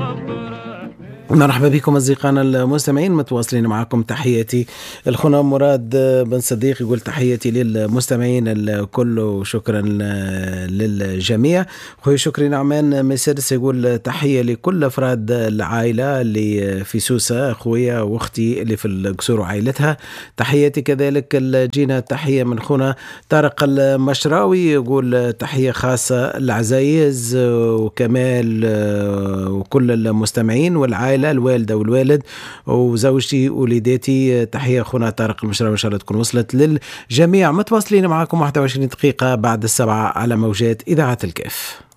مرحبا بكم أصدقائنا المستمعين، متواصلين معكم. تحياتي الخنا مراد بن صديق يقول تحياتي للمستمعين الكل وشكرا للجميع. خوي شكري نعمان مسدس يقول تحية لكل أفراد العائلة اللي في سوسة، أخويا وأختي اللي في القصور وعائلتها. تحياتي كذلك جينا تحية من خونا طارق المشراوي يقول تحية خاصة لعزايز وكمال وكل المستمعين والعائلة، الوالدة والوالد وزوجتي ووليداتي. تحية أخونا طارق المشراوي، إن شاء الله تكون وصلت للجميع. متواصلين معكم 21 دقيقة بعد 7 على موجات إذاعة الكاف.